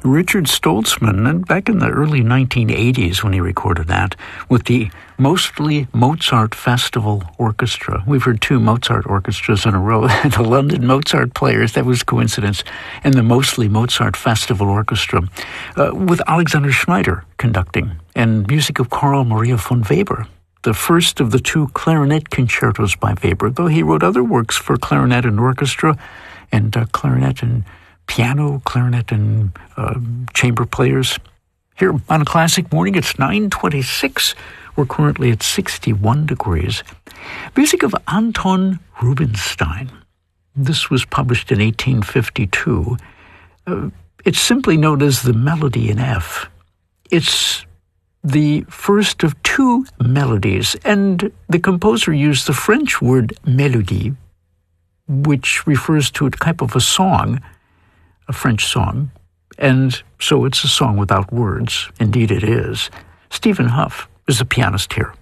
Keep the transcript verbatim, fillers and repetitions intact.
Richard Stoltzman, and back in the early nineteen eighties when he recorded that, with the Mostly Mozart Festival Orchestra. We've heard two Mozart orchestras in a row, the London Mozart Players, that was coincidence, and the Mostly Mozart Festival Orchestra, uh, with Alexander Schneider conducting, and music of Carl Maria von Weber, the first of the two clarinet concertos by Weber, though he wrote other works for clarinet and orchestra, and uh, clarinet and piano, clarinet, and uh, chamber players. Here on a classic morning, it's nine twenty-six. We're currently at sixty-one degrees. Music of Anton Rubinstein. This was published in eighteen fifty-two. Uh, it's simply known as the Melody in F. It's the first of two melodies, and the composer used the French word mélodie, which refers to a type of a song, a French song, and so it's a song without words. Indeed it is. Stephen Huff is a pianist here.